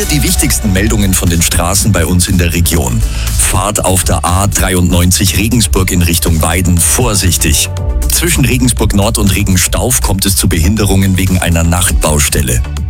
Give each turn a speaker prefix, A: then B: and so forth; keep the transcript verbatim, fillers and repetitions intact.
A: Die wichtigsten Meldungen von den Straßen bei uns in der Region. Fahrt auf der A dreiundneunzig Regensburg in Richtung Weiden vorsichtig. Zwischen Regensburg Nord und Regenstauf kommt es zu Behinderungen wegen einer Nachtbaustelle.